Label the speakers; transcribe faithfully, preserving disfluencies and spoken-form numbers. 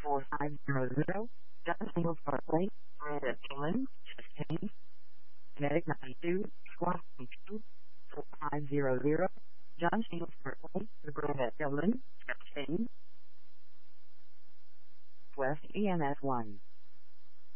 Speaker 1: four five zero zero, John Singles Parkway, Red Gentleman, Chastain, Kinetic ninety-two, Squawk two, four five zero zero, John Singles Parkway, Red Gentleman, Chastain, West E M S one.